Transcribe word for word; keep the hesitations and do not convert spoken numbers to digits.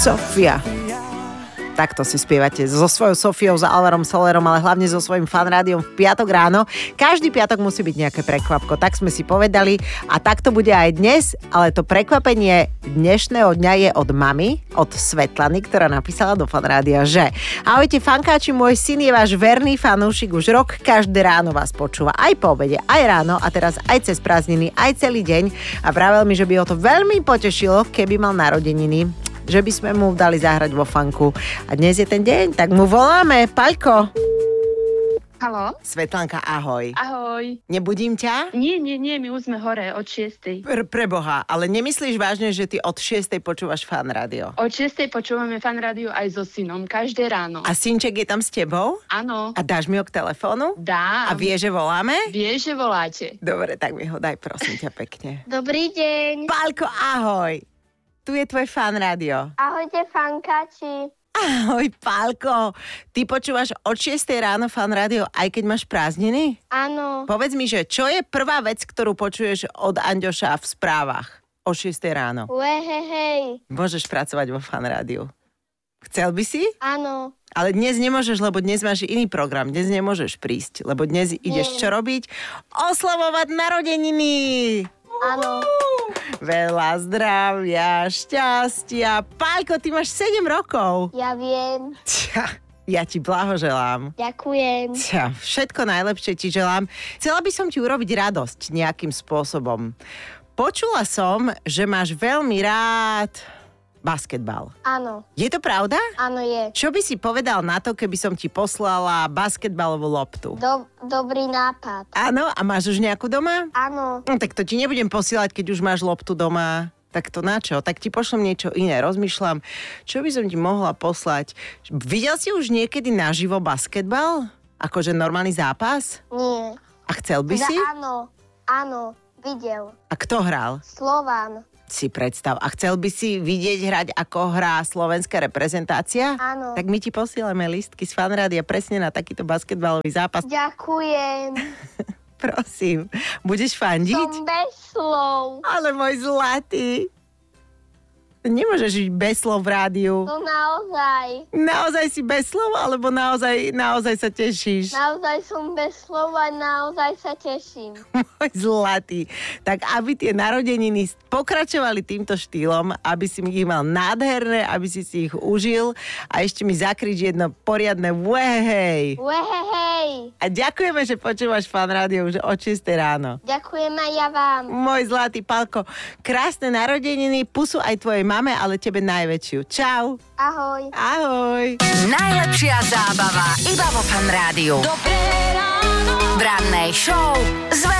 Sofia. Takto si spievate so svojou Sofiou, s Alvarom Solerom, ale hlavne so svojím fanrádiom v piatok ráno. Každý piatok musí byť nejaké prekvapko, tak sme si povedali a tak to bude aj dnes, ale to prekvapenie dnešného dňa je od mamy, od Svetlany, ktorá napísala do fanrádia, že ahojte fankáči, môj syn je váš verný fanúšik, už rok každé ráno vás počúva, aj po obede, aj ráno a teraz aj cez prázdniny, aj celý deň a vravel mi, že by ho to veľmi potešilo, keby mal narodeniny, že by sme mu dali zahrať vo fanku. A dnes je ten deň, tak mu voláme. Paľko. Haló? Svetlanka, ahoj. Ahoj. Nebudím ťa? Nie, nie, nie, my už sme hore od šiestej. Pre, preboha, ale nemyslíš vážne, že ty od šiestej počúvaš Fan rádio? Od šiestej počúvame Fan rádio aj so synom, každé ráno. A synček je tam s tebou? Áno. A dáš mi ho k telefónu? Dá. A vie, že voláme? Vie, že voláte. Dobre, tak mi ho daj, prosím ťa pekne. Dobrý deň. Paľko, ahoj. Tu je tvoj Fan rádio. Ahojte, fankáči. Ahoj, Pálko. Ty počúvaš od šiestej ráno Fan rádio, aj keď máš prázdniny? Áno. Povedz mi, že čo je prvá vec, ktorú počuješ od Anďoša v správach o šiestej ráno? Uhehej. Môžeš pracovať vo Fan rádiu. Chcel by si? Áno. Ale dnes nemôžeš, lebo dnes máš iný program. Dnes nemôžeš prísť, lebo dnes ideš čo robiť? Oslavovať narodeniny! Áno. Veľa zdravia, šťastia. Pálko, ty máš sedem rokov. Ja viem. Ťa, ja ti blahoželám. Ďakujem. Ťa, všetko najlepšie ti želám. Chcela by som ti urobiť radosť nejakým spôsobom. Počula som, že máš veľmi rád basketbal. Áno. Je to pravda? Áno je. Čo by si povedal na to, keby som ti poslala basketbalovú loptu? Do, dobrý nápad. Áno, a máš už nejakú doma? Áno. No, tak to ti nebudem posielať, keď už máš loptu doma. Tak to na čo? Tak ti pošlem niečo iné. Rozmýšľam, čo by som ti mohla poslať. Videl si už niekedy naživo basketbal? Akože normálny zápas? Nie. A chcel by Teda si? áno. Áno. Videl. A kto hral? Slovan. Si predstav. A chcel by si vidieť hrať, ako hrá slovenská reprezentácia? Áno. Tak my ti posielame listky z Fan rádia presne na takýto basketbalový zápas. Ďakujem. Prosím, budeš fandiť? Som bez slov. Ale môj zlatý. Nemôžeš žiť bez slov v rádiu. To naozaj. Naozaj si bez slov, alebo naozaj, naozaj sa tešíš? Naozaj som bez slov a naozaj sa teším. Môj zlatý. Tak aby tie narodeniny pokračovali týmto štýlom, aby si ich mal nádherné, aby si si ich užil a ešte mi zakrič jedno poriadne wehej. Wehehej. A ďakujeme, že počúvaš Fan rádio už od šiestej ráno. Ďakujem aj ja vám. Môj zlatý Pálko, krásne narodeniny, pusu aj tvojej mame, ale tebe najväčšiu. Čau. Ahoj. Ahoj. Najlepšia zábava iba vo Fan rádiu. Dobré ráno. V rannej show s